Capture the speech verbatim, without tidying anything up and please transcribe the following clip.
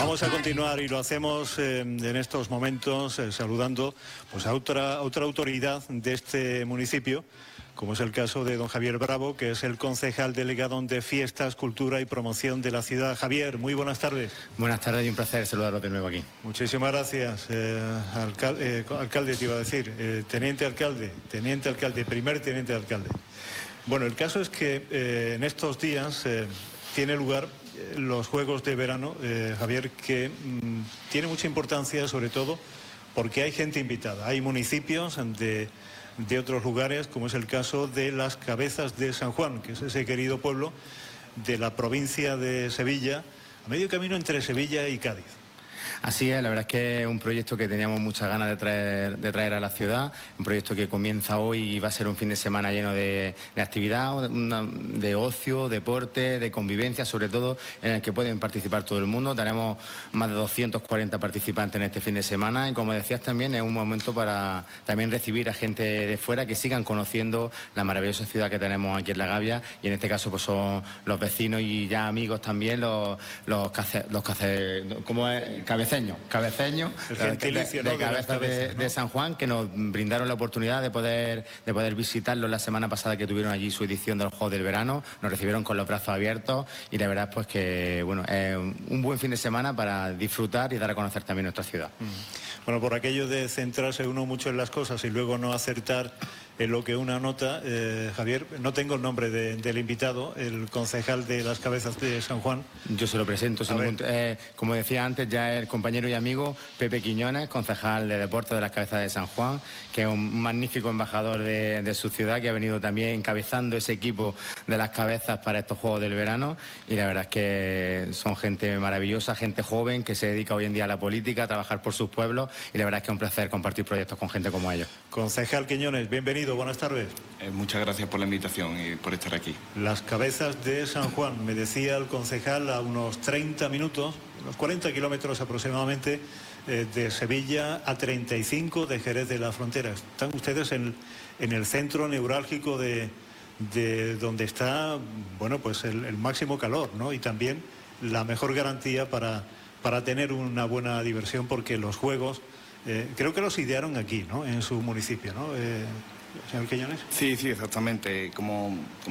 Vamos a continuar y lo hacemos eh, en estos momentos eh, saludando pues, a otra, a otra autoridad de este municipio, como es el caso de don Javier Bravo, que es el concejal delegado de Fiestas, Cultura y Promoción de la ciudad. Javier, muy buenas tardes. Buenas tardes y un placer saludaros de nuevo aquí. Muchísimas gracias, eh, alcal eh, alcalde te iba a decir, eh, teniente alcalde, teniente alcalde, primer teniente alcalde. Bueno, el caso es que eh, en estos días eh, tiene lugar eh, los Juegos de Verano, eh, Javier, que mmm, tiene mucha importancia sobre todo porque hay gente invitada, hay municipios de... de otros lugares, como es el caso de Las Cabezas de San Juan, que es ese querido pueblo de la provincia de Sevilla, a medio camino entre Sevilla y Cádiz. Así es, la verdad es que es un proyecto que teníamos muchas ganas de traer, de traer a la ciudad, un proyecto que comienza hoy y va a ser un fin de semana lleno de, de actividad, una, de ocio, deporte, de convivencia, sobre todo en el que pueden participar todo el mundo. Tenemos más de doscientos cuarenta participantes en este fin de semana y, como decías también, es un momento para también recibir a gente de fuera que sigan conociendo la maravillosa ciudad que tenemos aquí en La Gavia, y en este caso pues son los vecinos y ya amigos también, los, los, cace, los cace, ¿cómo es? Cabeceños. Cabeceños, el gentilicio, de, de, ¿no? de Cabezas de, cabezas, ¿no? de San Juan, que nos brindaron la oportunidad de poder, de poder visitarlos la semana pasada, que tuvieron allí su edición de los Juegos del Verano. Nos recibieron con los brazos abiertos y la verdad pues que bueno, es un buen fin de semana para disfrutar y dar a conocer también nuestra ciudad. Bueno, por aquello de centrarse uno mucho en las cosas y luego no acertar en lo que una nota, eh, Javier, no tengo el nombre de, del invitado, el concejal de Las Cabezas de San Juan. Yo se lo presento, sin ningún, eh, como decía antes, ya el compañero y amigo Pepe Quiñones, concejal de Deportes de Las Cabezas de San Juan, que es un magnífico embajador de, de su ciudad, que ha venido también encabezando ese equipo de Las Cabezas para estos Juegos del Verano, y la verdad es que son gente maravillosa, gente joven que se dedica hoy en día a la política, a trabajar por sus pueblos, y la verdad es que es un placer compartir proyectos con gente como ellos. Concejal Quiñones, bienvenido, buenas tardes. Eh, muchas gracias por la invitación y por estar aquí. Las Cabezas de San Juan, me decía el concejal, a unos treinta minutos, unos cuarenta kilómetros aproximadamente, eh, de Sevilla, a treinta y cinco de Jerez de la Frontera. Están ustedes en, en el centro neurálgico de, de donde está, bueno, pues el, el máximo calor, ¿no? Y también la mejor garantía para, para tener una buena diversión, porque los juegos, eh, creo que los idearon aquí, ¿no? En su municipio, ¿no? Eh, señor Quiñones. Sí, sí, exactamente. Como, como